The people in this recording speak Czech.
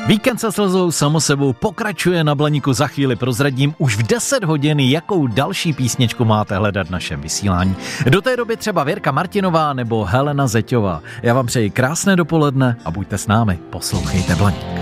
Víkend se slzou samo sebou pokračuje na Blaníku. Za chvíli prozradím už v 10 hodin, jakou další písničku máte hledat v našem vysílání. Do té doby třeba Věrka Martinová nebo Helena Zeťová. Já vám přeji krásné dopoledne a buďte s námi, poslouchejte Blaník.